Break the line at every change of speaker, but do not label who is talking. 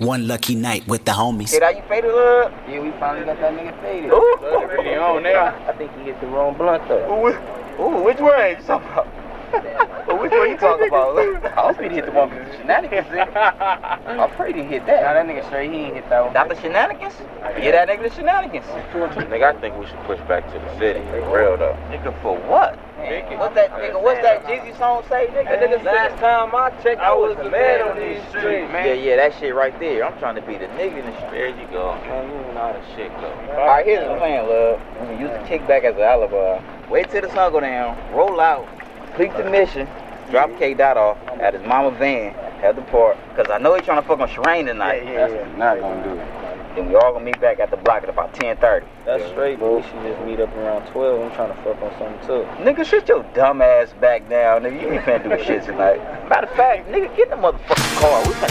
One lucky night with the homies.
Get out you faded up?
Yeah, we finally got that nigga faded.
Ooh.
Really on now. I think he hit the wrong blunt though.
Ooh, which one you talking about? Which one you talking about?
I hope he hit the one with the shenanigans. I'm afraid he hit that. Nah, that nigga straight, he ain't hit that one.
Not the shenanigans? Yeah, that nigga the shenanigans.
Nigga, I think we should push back to the city. For real though.
Nigga, for what? What's that Jeezy song say, nigga?
Last time I checked, I was the man on these streets, man.
Yeah, that shit right there. I'm trying to be the nigga in the street.
There you go. Man, you know how the shit go.
Alright, here's the plan, love. We're gonna use the kickback as an alibi. Wait till the sun go down, roll out, complete the mission, drop K Dot off at his mama van at the park. Cause I know he's trying to fuck on Sherane tonight.
Yeah.
Not gonna do it.
Then we all gonna meet back at the block at about 10:30.
That's straight, but we should just meet up around 12. I'm trying to fuck on something too.
Nigga, shut your dumb ass back down, nigga. You ain't finna do shit tonight. Matter of fact, nigga, get in the motherfucking car. We finna